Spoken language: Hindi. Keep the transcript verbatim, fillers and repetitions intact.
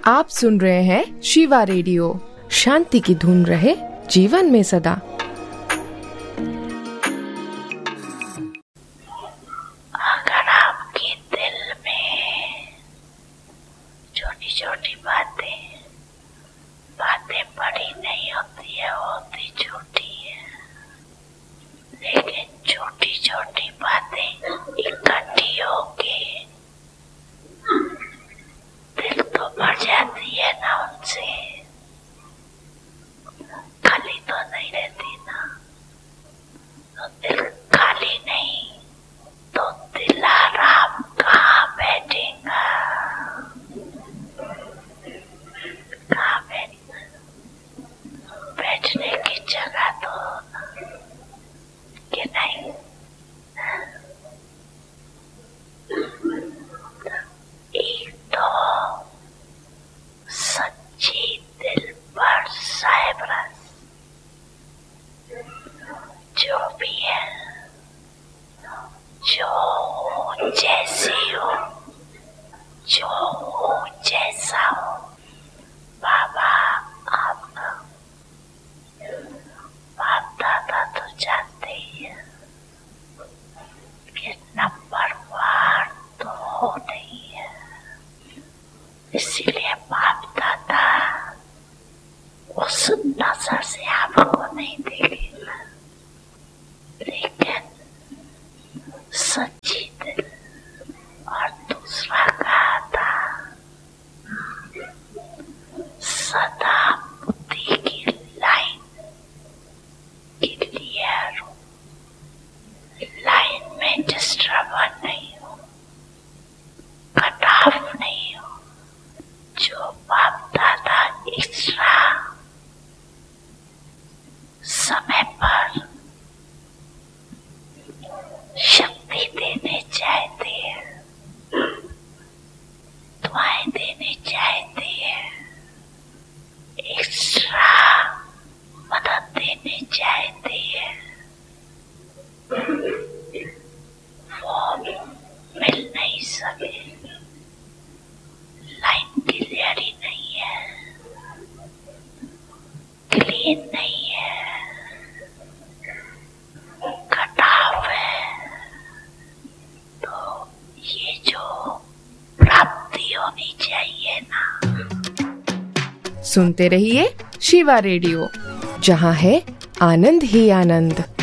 आप सुन रहे हैं शिवा रेडियो। शांति की धुन रहे जीवन में सदा। अगर आपके दिल में छोटी छोटी बातें बातें बड़ी नहीं होती है, होती छोटी है, लेकिन छोटी छोटी बातें इकट्ठी होके दिल तो भर जाती है ना उनसे। खाली तो नहीं रहती ना, तो दिल खाली नहीं तो दिल आराम कहाँ बैठेगा, कहाँ बैठेगा? बैठने की जगह तो कि नहीं। एक तो सच्ची दिल पर साइबरस जो भी है, जो हूँ जैसी हो, जो हूँ जैसा हो, बाबा आपका बाप दादा तो जानते ही है कि नंबर वन तो हो नहीं है, इसीलिए बाप दादा उस नजर से आपको नहीं देखेगा, लेकिन सच्ची दिल और दूसरा कहा था सदा बुद्धि की लाइन क्लियर हो, लाइन में डिस्टर्बर नहीं हो, कटाव नहीं हो, जो बाप दादा एक्स्ट्रा समय पर शक्ति देने चाहते हैं, दुआएं देने चाहते हैं, एक्स्ट्रा मदद देने चाहते हैं, वो मिल नहीं सके। लाइन क्लियर ही नहीं है, क्लीन नहीं है, कटाव है, तो ये जो प्राप्ति होनी चाहिए ना। सुनते रहिए शिवा रेडियो, जहाँ है आनंद ही आनंद।